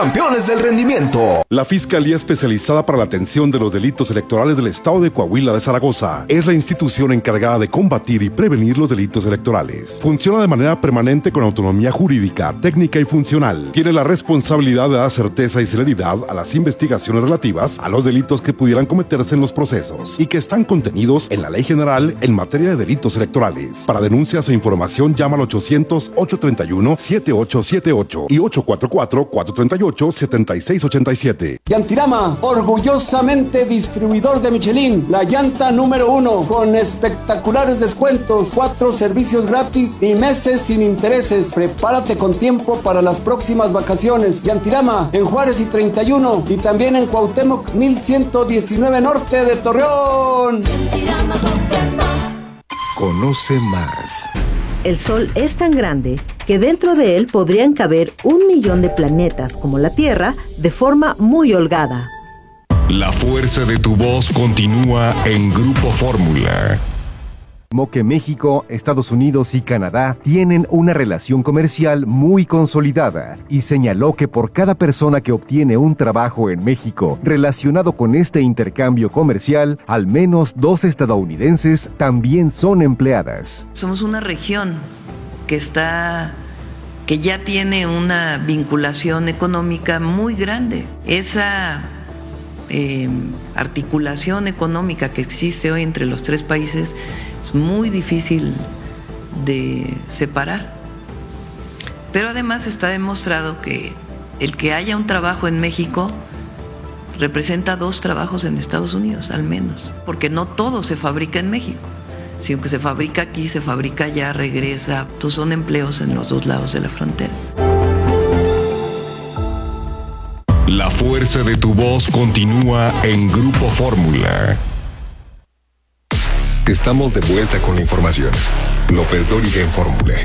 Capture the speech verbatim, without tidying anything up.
Campeones del rendimiento. La Fiscalía Especializada para la Atención de los Delitos Electorales del Estado de Coahuila de Zaragoza es la institución encargada de combatir y prevenir los delitos electorales. Funciona de manera permanente con autonomía jurídica, técnica y funcional. Tiene la responsabilidad de dar certeza y celeridad a las investigaciones relativas a los delitos que pudieran cometerse en los procesos y que están contenidos en la Ley General en materia de delitos electorales. Para denuncias e información llama al ochocientos, ochocientos treinta y uno, setenta y ocho setenta y ocho y ocho cuatro cuatro, cuatro tres ocho, setenta y seis ochenta y siete. Yantirama, orgullosamente distribuidor de Michelin, la llanta número uno, con espectaculares descuentos, cuatro servicios gratis y meses sin intereses. Prepárate con tiempo para las próximas vacaciones. Yantirama, en Juárez y treinta y uno, y también en Cuauhtémoc mil ciento diecinueve Norte de Torreón. Conoce más. El Sol es tan grande que dentro de él podrían caber un millón de planetas como la Tierra de forma muy holgada. La fuerza de tu voz continúa en Grupo Fórmula. Como que México, Estados Unidos y Canadá tienen una relación comercial muy consolidada y señaló que por cada persona que obtiene un trabajo en México relacionado con este intercambio comercial, al menos dos estadounidenses también son empleadas. Somos una región que está, que ya tiene una vinculación económica muy grande. Esa eh, articulación económica que existe hoy entre los tres países es muy difícil de separar. Pero además está demostrado que el que haya un trabajo en México representa dos trabajos en Estados Unidos, al menos, porque no todo se fabrica en México. Si aunque se fabrica aquí, se fabrica allá, regresa. Entonces son empleos en los dos lados de la frontera. La fuerza de tu voz continúa en Grupo Fórmula. Estamos de vuelta con la información. López Dóriga en Fórmula.